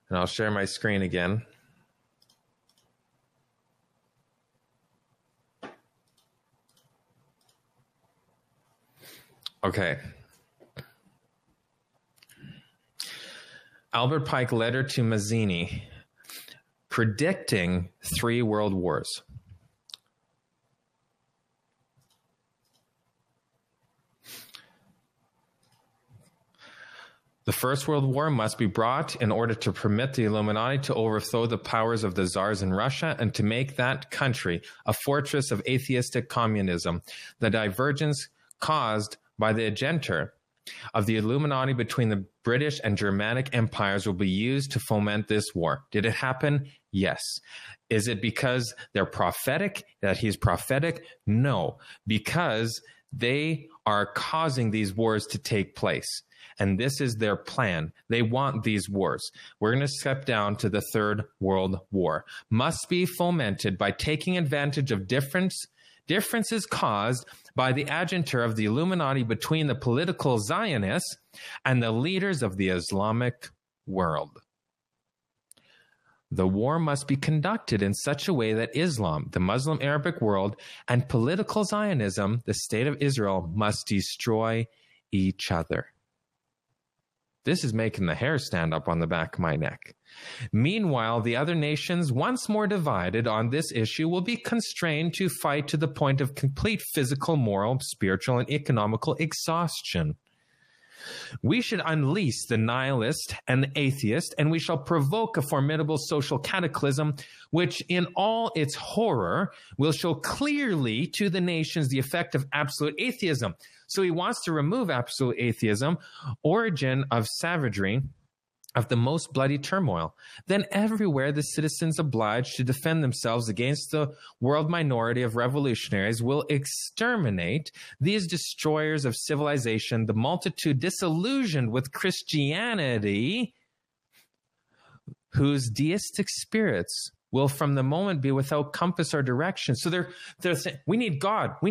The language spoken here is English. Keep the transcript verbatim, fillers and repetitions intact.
And I'll share my screen again. Okay. Albert Pike letter to Mazzini, predicting three world wars. The First World War must be brought in order to permit the Illuminati to overthrow the powers of the czars in Russia and to make that country a fortress of atheistic communism. The divergence caused by the agenda of the Illuminati between the British and Germanic empires will be used to foment this war. Did it happen? Yes. Is it because they're prophetic, that he's prophetic? No, because they are causing these wars to take place. And this is their plan. They want these wars. We're going to step down to the Third World War. Must be fomented by taking advantage of difference, differences caused by the agenda of the Illuminati between the political Zionists and the leaders of the Islamic world. The war must be conducted in such a way that Islam, the Muslim Arabic world, and political Zionism, the state of Israel, must destroy each other. This is making the hair stand up on the back of my neck. Meanwhile, the other nations, once more divided on this issue, will be constrained to fight to the point of complete physical, moral, spiritual, and economical exhaustion. We should unleash the nihilist and the atheist, and we shall provoke a formidable social cataclysm, which in all its horror will show clearly to the nations the effect of absolute atheism. So he wants to remove absolute atheism, origin of savagery, of the most bloody turmoil. Then everywhere the citizens obliged to defend themselves against the world minority of revolutionaries will exterminate these destroyers of civilization, the multitude disillusioned with Christianity, whose deistic spirits will from the moment be without compass or direction. So they're, they're saying, we need God. We